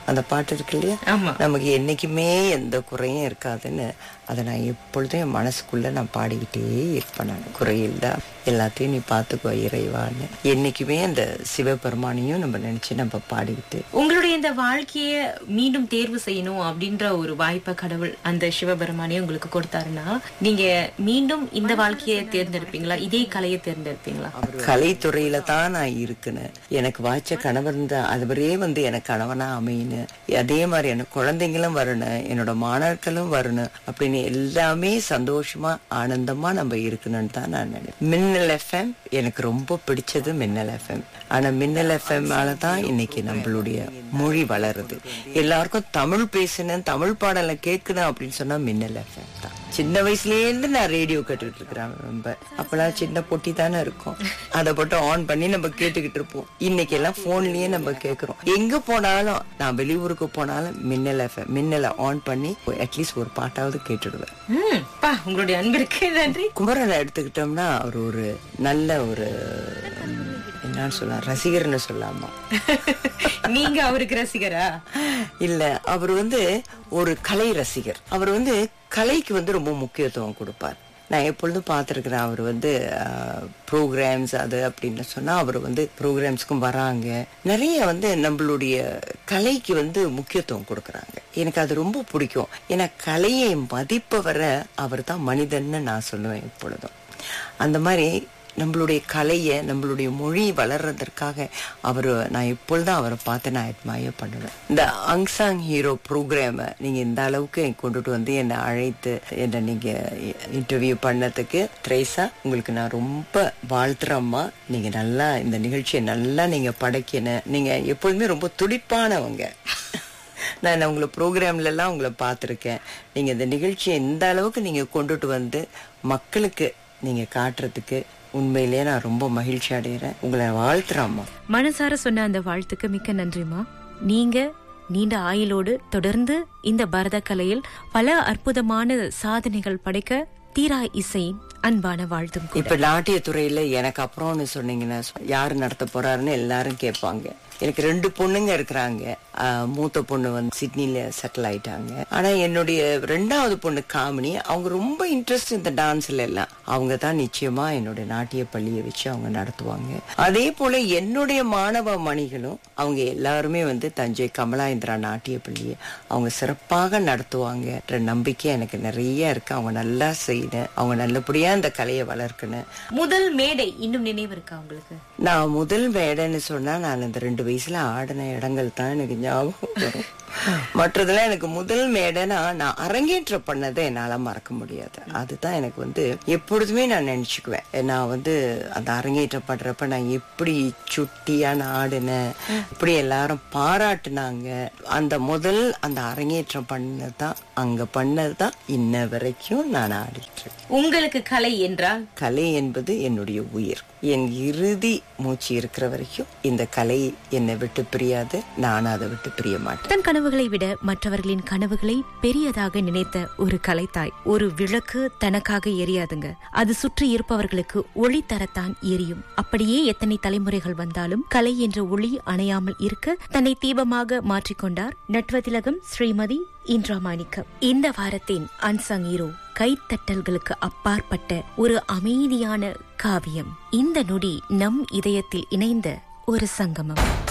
அந்த பாட்டு இருக்கு இல்லையா, ஆமா. நமக்கு என்னைக்குமே எந்த குறையும் இருக்காதுன்னு அதை நான் எப்பொழுதும் என் மனசுக்குள்ள நான் பாடிக்கிட்டே இருப்பேன். நான் குறையில்டா, எல்லாத்தையும் நீ பார்த்துக்கோ இறைவான்னு என்னைக்குமே அந்த சிவபெருமானையும் நம்ம நினைச்சு நம்ம பாடிக்கிட்டு. உங்களுடைய இந்த வாழ்க்கைய மீண்டும் தேர்வு செய்யணும் அப்படின்ற ஒரு வாய்ப்பை கடவுள் அந்த சிவபெருமானே உங்களுக்கு கொடுத்தாருன்னா, நீங்க மீண்டும் இந்த வாழ்க்கையை தேர்ந்தெடுப்பீங்களா, இதே கலையை தேர்ந்தெடுப்பீங்களா? கலைத்துறையில தான் நான் இருக்குன்னு எனக்கு வாய்ச்ச கணவர் தான் அதுவரே எனக்கு கணவனா அமையணும், அதே மாதிரி எனக்கு குழந்தைங்களும் வரணும், என்னோட மாணவர்களும் வரணும் அப்படின்னு எல்லாமே சந்தோஷமா ஆனந்தமா நம்ம இருக்கணும்னு தான் நான் நினைப்பேன். மின்னல் எஃப்எம் எனக்கு ரொம்ப பிடிச்சது மின்னல் எஃப்எம். ஆனா மின்னல் எஃப்எம்னால தான் இன்னைக்கு நம்மளுடைய மொழி வளருது. எல்லாருக்கும் தமிழ் பேசணும், தமிழ் பாடலை கேட்கணும் அப்படின்னு சொன்னா மின்னல் எஃப்எம் தான். சின்ன வயசுல இருந்து நான் ரேடியோ கேட்டுக்கிட்டு இருக்கிறேன். ரொம்ப அப்பெல்லாம் சின்ன பொட்டி தானே இருக்கும், அதை மட்டும் ஆன் பண்ணி நம்ம கேட்டுக்கிட்டு இருப்போம். இன்னைக்கு எல்லாம் போன்லயே நம்ம கேட்கிறோம். எங்க போனாலும், நான் வெளியூருக்கு போனாலும் மின்னல் எஃப்எம், மின்னலை ஆன் பண்ணி அட்லீஸ்ட் ஒரு பாட்டாவது கேட்டுடுவேன். உங்களுடைய அன்பிற்கு நன்றி. குமரனை எடுத்துக்கிட்டோம்னா அவர் ஒரு நல்ல ஒரு என்னன்னு சொல்லலாம், ரசிகர்னு சொல்லாமா? நீங்க அவருக்கு ரசிகரா? இல்ல, அவர் ஒரு கலை ரசிகர். அவர் கலைக்கு ரொம்ப முக்கியத்துவம் கொடுப்பார். நான் எப்பொழுதும் பார்த்திருக்கிறேன். அவர் ப்ரோக்ராம்ஸ் அது அப்படின்னு சொன்னா அவர் ப்ரோக்ராம்ஸ்க்கும் வராங்க. நிறைய நம்மளுடைய கலைக்கு முக்கியத்துவம் கொடுக்கறாங்க. எனக்கு அது ரொம்ப பிடிக்கும். ஏன்னா கலையை மதிப்பவரை அவர் தான் மனிதன்னு நான் சொல்லுவேன் எப்பொழுதும். அந்த மாதிரி நம்மளுடைய கலையை, நம்மளுடைய மொழி வளர்றதற்காக நான் எப்பொழுதும் அவரை பார்த்து நான் அட்மையர் பண்ணுவேன். இந்த அங்சாங் ஹீரோ ப்ரோக்ராமை நீங்க இந்த அளவுக்கு கொண்டுட்டு என்னை அழைத்து என்னை நீங்க இன்டர்வியூ பண்ணதுக்கு திரேசா, உங்களுக்கு நான் ரொம்ப வாழ்த்துறேம்மா. நீங்க நல்லா இந்த நிகழ்ச்சியை நல்லா நீங்க படைக்கணும். நீங்க எப்பொழுதுமே ரொம்ப துடிப்பானவங்க. நான் உங்களை ப்ரோக்ராம்ல எல்லாம் உங்களை பார்த்துருக்கேன். நீங்க இந்த நிகழ்ச்சியை இந்த அளவுக்கு நீங்க கொண்டுட்டு மக்களுக்கு நீங்க காட்டுறதுக்கு உண்மையிலேயே நான் ரொம்ப மகிழ்ச்சி அடைகிறேன். உங்களை வாழ்த்துறாம்மா. மனசார சொன்ன அந்த வாழ்த்துக்கு மிக்க நன்றிமா. நீங்க நீண்ட ஆயுளோடு தொடர்ந்து இந்த பரத கலையில் பல அற்புதமான சாதனைகள் படைக்க தீரா இசையின் அன்பான வாழ்த்தும். இப்ப நாட்டிய துறையில எனக்கு அப்புறம்னு சொன்னீங்கன்னா யாரு நடத்த போறாருன்னு எல்லாரும் கேட்பாங்க. எனக்கு 2 பொண்ணுங்க இருக்கிறாங்க. மூத்த பொண்ணு சிட்னில செட்டில் ஆயிட்டாங்க. ஆனா என்னுடைய 2வது பொண்ணு காமினி, அவங்க ரொம்ப இன்ட்ரெஸ்ட் இந்த டான்ஸ்ல எல்லாம். அவங்க தான் நிச்சயமா என்னுடைய நாட்டிய பள்ளியை வச்சு அவங்க நடத்துவாங்க. அதே போல என்னுடைய மாணவ மணிகளும் அவங்க எல்லாருமே தஞ்சை கமலா இந்திரா நாட்டிய பள்ளியை அவங்க சிறப்பாக நடத்துவாங்க. நம்பிக்கை எனக்கு நிறைய இருக்கு. அவங்க நல்லா செய்யணும், அவங்க நல்லபடியா இந்த கலையை வளர்க்கணும். முதல் மேடை இன்னும் நினைவு இருக்கா உங்களுக்கு? நான் முதல் மேடைன்னு சொன்னா நான் இந்த 2 வயசுல ஆடின இடங்கள் தான் எனக்கு ஞாபகம் வரும். மற்றதெல்லாம் எனக்கு முதல் மேடைனா நான் அரங்கேற்ற பண்ணதை என்னால மறக்க முடியாது. அதுதான் எனக்கு எப்பொழுதுமே நான் நினைச்சுக்குவேன். நான் அந்த அரங்கேற்றப்படுறப்ப நான் எப்படி சுட்டியா நான் ஆடினேன், இப்படி எல்லாரும் பாராட்டுனாங்க. அந்த அரங்கேற்றம் பண்ணதான், அங்க பண்ணதுதான் இன்ன வரைக்கும் நான் ஆடிட்டு. உங்களுக்கு கலை என்றால்? கலை என்பது என்னுடைய உயிர். என் இறுதி மூச்சு இருக்கிற வரைக்கும் இந்த கலை என்னை விட்டு பிரியாது. நான் அதை விட்டு பிரிய மாட்டேன். தன் கனவுகளை விட மற்றவர்களின் கனவுகளை பெரியதாக நினைத்த ஒரு கலைத்தாய். ஒரு விளக்கு தனக்காக எரியாதுங்க, அது சுற்றி இருப்பவர்களுக்கு ஒளி தரத்தான் எரியும். அப்படியே எத்தனை தலைமுறைகள் வந்தாலும் கலை என்ற ஒளி அணையாமல் இருக்க தன்னை தீபமாக மாற்றிக்கொண்டார் நட்வதிலகம் ஸ்ரீமதி இந்திரா மாணிக்கம். இந்த வாரத்தின் அன்சங் ஹீரோ கைத்தட்டல்களுக்கு அப்பாற்பட்ட ஒரு அமைதியான காவியம். இந்த நொடி நம் இதயத்தில் இணைந்த ஒரு சங்கமம்.